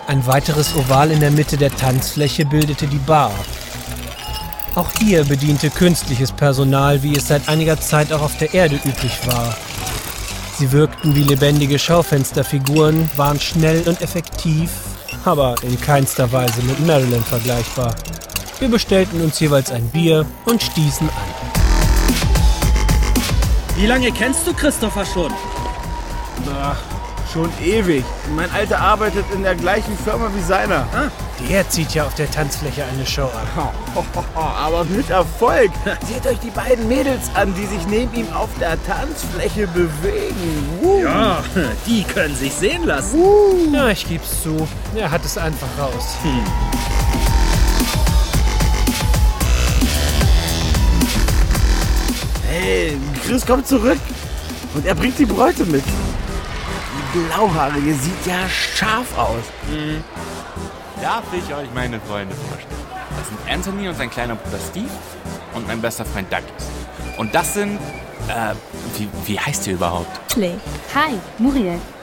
Ein weiteres Oval in der Mitte der Tanzfläche bildete die Bar. Auch hier bediente künstliches Personal, wie es seit einiger Zeit auch auf der Erde üblich war. Sie wirkten wie lebendige Schaufensterfiguren, waren schnell und effektiv, aber in keinster Weise mit Marilyn vergleichbar. Wir bestellten uns jeweils ein Bier und stießen an. Wie lange kennst du Christopher schon? Ach, schon ewig. Mein Alter arbeitet in der gleichen Firma wie seiner. Der zieht ja auf der Tanzfläche eine Show ab. Aber mit Erfolg. Seht euch die beiden Mädels an, die sich neben ihm auf der Tanzfläche bewegen. Ja, die können sich sehen lassen. Ja, ich geb's zu. Er hat es einfach raus. Hey, Chris kommt zurück. Und er bringt die Bräute mit. Die Blauhaarige sieht ja scharf aus. Darf ich euch meine Freunde vorstellen? Das sind Anthony und sein kleiner Bruder Steve und mein bester Freund Douglas. Und das sind, wie heißt ihr überhaupt? Play. Hi, Muriel.